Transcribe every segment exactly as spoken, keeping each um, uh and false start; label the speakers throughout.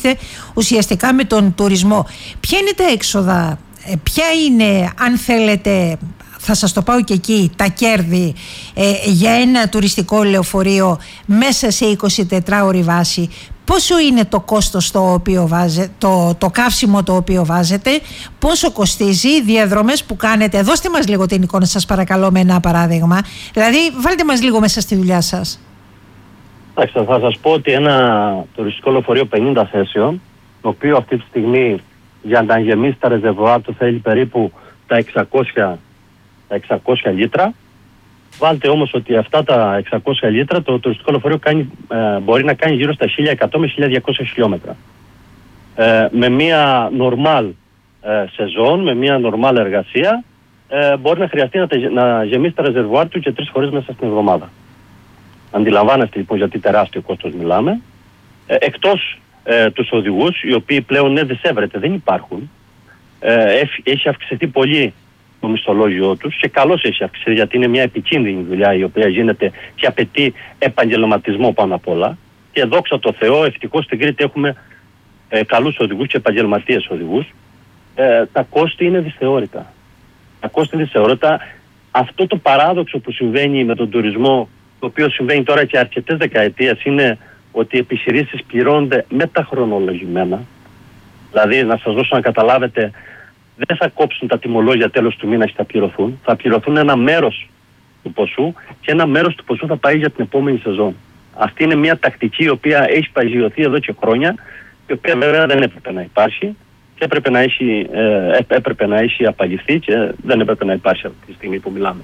Speaker 1: ασχολείστε ουσιαστικά με τον τουρισμό. Ποια είναι τα έξοδα, ποια είναι, αν θέλετε, θα σας το πάω και εκεί, τα κέρδη ε, για ένα τουριστικό λεωφορείο μέσα σε εικοσιτετράωρη βάση? Πόσο είναι το κόστος το οποίο βάζετε, το, το καύσιμο το οποίο βάζετε, πόσο κοστίζει, οι διαδρομές που κάνετε? Δώστε μας λίγο την εικόνα σας παρακαλώ με ένα παράδειγμα. Δηλαδή βάλτε μας λίγο μέσα στη δουλειά σας.
Speaker 2: Εντάξει, θα σας πω ότι ένα τουριστικό λεωφορείο πενήντα θέσεων, το οποίο αυτή τη στιγμή για να γεμίσει τα ρεζερβουάρ του θέλει περίπου τα εξακόσια, τα εξακόσια λίτρα. Βάλτε όμως ότι αυτά τα εξακόσια λίτρα το τουριστικό λεωφορείο κάνει, ε, μπορεί να κάνει γύρω στα χίλια εκατό με χίλια διακόσια χιλιόμετρα. Ε, με μια νορμάλ ε, σεζόν, με μια νορμάλ εργασία, ε, μπορεί να χρειαστεί να, να γεμίσει τα ρεζερβουάρ του και τρεις φορές μέσα στην εβδομάδα. Αντιλαμβάνεστε λοιπόν γιατί τεράστιο κόστος μιλάμε. Ε, εκτός ε, τους οδηγούς, οι οποίοι πλέον ναι, δισεύρεται, δεν υπάρχουν. Ε, έχει αυξηθεί πολύ το μισθολόγιο τους και καλώς έχει αυξηθεί, γιατί είναι μια επικίνδυνη δουλειά η οποία γίνεται και απαιτεί επαγγελματισμό πάνω απ' όλα. Και δόξα τω Θεώ, ευτυχώς στην Κρήτη έχουμε ε, καλούς οδηγούς και επαγγελματίες οδηγούς. Ε, τα κόστη είναι δυσθεώρητα. Τα κόστη είναι δυσθεώρητα. Αυτό το παράδοξο που συμβαίνει με τον τουρισμό, το οποίο συμβαίνει τώρα και αρκετές δεκαετίες, είναι ότι οι επιχειρήσεις πληρώνονται μεταχρονολογημένα. Δηλαδή, να σας δώσω να καταλάβετε, δεν θα κόψουν τα τιμολόγια τέλος του μήνα και θα πληρωθούν. Θα πληρωθούν ένα μέρος του ποσού και ένα μέρος του ποσού θα πάει για την επόμενη σεζόν. Αυτή είναι μια τακτική η οποία έχει παγιωθεί εδώ και χρόνια, η οποία βέβαια δεν έπρεπε να υπάρχει και έπρεπε να έχει, ε, έπρεπε να έχει απαλληφθεί και δεν έπρεπε να υπάρχει αυτή τη στιγμή που μιλάμε.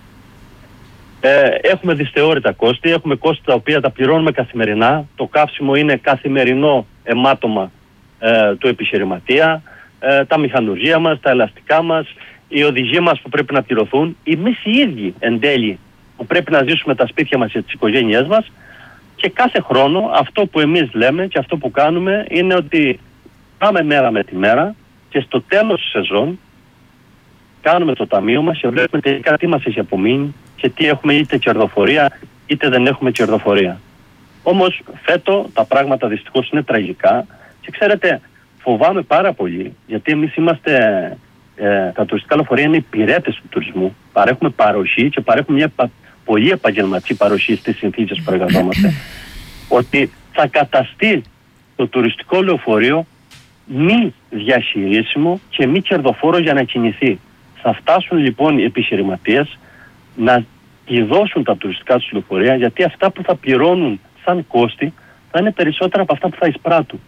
Speaker 2: Ε, έχουμε δυσθεώρητα κόστη, έχουμε κόστη τα οποία τα πληρώνουμε καθημερινά. Το καύσιμο είναι καθημερινό αιμάτωμα ε, του επιχειρηματία. Ε, τα μηχανουργία μας, τα ελαστικά μας, οι οδηγοί μας που πρέπει να πληρωθούν, εμείς οι ίδιοι εν τέλει που πρέπει να ζήσουμε τα σπίτια μας και τις οικογένειές μας, και κάθε χρόνο αυτό που εμείς λέμε και αυτό που κάνουμε είναι ότι πάμε μέρα με τη μέρα και στο τέλος της σεζόν κάνουμε το ταμείο μας και βλέπουμε τελικά τι μας έχει απομείνει και τι έχουμε, είτε κερδοφορία είτε δεν έχουμε κερδοφορία. Όμως φέτο τα πράγματα δυστυχώς είναι τραγικά και ξέρετε, φοβάμαι πάρα πολύ, γιατί εμείς είμαστε, ε, τα τουριστικά λεωφορεία είναι υπηρέτες του τουρισμού. Παρέχουμε παροχή και παρέχουμε μια πα, πολύ επαγγελματική παροχή στις συνθήκες που εργαζόμαστε. Ότι θα καταστεί το τουριστικό λεωφορείο μη διαχειρίσιμο και μη κερδοφόρο για να κινηθεί. Θα φτάσουν λοιπόν οι επιχειρηματίες να κλειδώσουν τα τουριστικά τους λεωφορεία, γιατί αυτά που θα πληρώνουν σαν κόστη θα είναι περισσότερα από αυτά που θα εισπράττουν.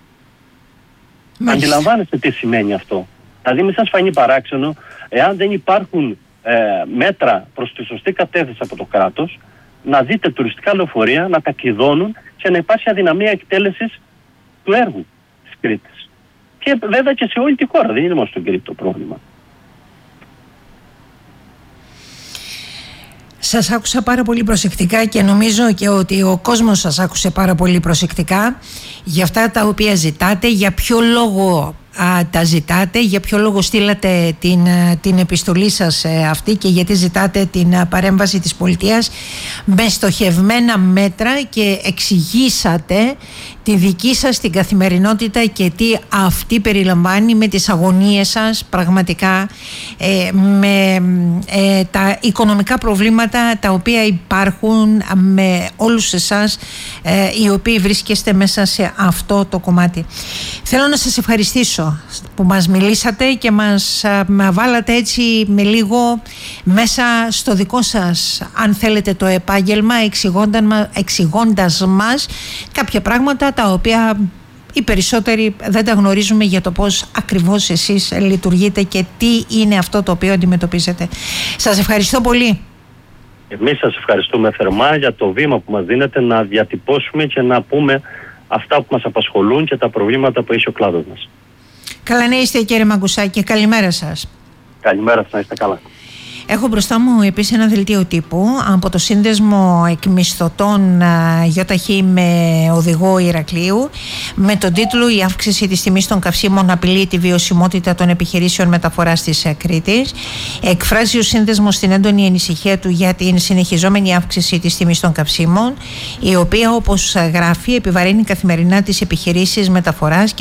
Speaker 2: Μάλιστα. Αντιλαμβάνεστε τι σημαίνει αυτό? Δηλαδή μην σας φανεί παράξενο εάν δεν υπάρχουν ε, μέτρα προς τη σωστή κατεύθυνση από το κράτος, να δείτε τουριστικά λεωφορεία να τα κλειδώνουν και να υπάρχει αδυναμία εκτέλεσης του έργου της Κρήτης. Και βέβαια και σε όλη τη χώρα, δεν είναι μόνο στον Κρήτη το πρόβλημα.
Speaker 1: Σας άκουσα πάρα πολύ προσεκτικά και νομίζω και ότι ο κόσμος σας άκουσε πάρα πολύ προσεκτικά για αυτά τα οποία ζητάτε, για ποιο λόγο α, τα ζητάτε, για ποιο λόγο στείλατε την, την επιστολή σας ε, αυτή και γιατί ζητάτε την α, παρέμβαση της πολιτείας με στοχευμένα μέτρα και εξηγήσατε τη δική σας την καθημερινότητα και τι αυτή περιλαμβάνει με τις αγωνίες σας πραγματικά, ε, με ε, τα οικονομικά προβλήματα τα οποία υπάρχουν με όλους εσάς ε, οι οποίοι βρίσκεστε μέσα σε αυτό το κομμάτι. Θέλω να σας ευχαριστήσω που μας μιλήσατε και μας α, βάλατε έτσι με λίγο μέσα στο δικό σας, αν θέλετε, το επάγγελμα, εξηγώντας, εξηγώντας μας κάποια πράγματα τα οποία οι περισσότεροι δεν τα γνωρίζουμε για το πώς ακριβώς εσείς λειτουργείτε και τι είναι αυτό το οποίο αντιμετωπίζετε. Σας ευχαριστώ πολύ.
Speaker 2: Εμείς σας ευχαριστούμε θερμά για το βήμα που μας δίνετε να διατυπώσουμε και να πούμε αυτά που μας απασχολούν και τα προβλήματα που έχει ο κλάδος μας.
Speaker 1: Καλά να είστε κύριε Μαγκουσάκη, καλημέρα σας.
Speaker 2: Καλημέρα σας, να είστε καλά.
Speaker 1: Έχω μπροστά μου επίσης ένα δελτίο τύπου από το Σύνδεσμο Εκμισθωτών ΙΧ με οδηγό Ηρακλείου με τον τίτλο «Η αύξηση της τιμής των καυσίμων απειλεί τη βιωσιμότητα των επιχειρήσεων μεταφοράς της Κρήτης». Εκφράζει ο Σύνδεσμος την έντονη ανησυχία του για την συνεχιζόμενη αύξηση της τιμής των καυσίμων, η οποία, όπως γράφει, επιβαρύνει καθημερινά τις επιχειρήσεις μεταφοράς